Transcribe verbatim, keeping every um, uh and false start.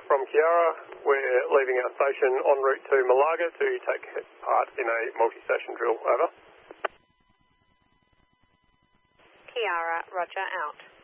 from Kiara. We're leaving our station en route to Malaga to take part in a multi-station drill. Over. Kiara, roger, out.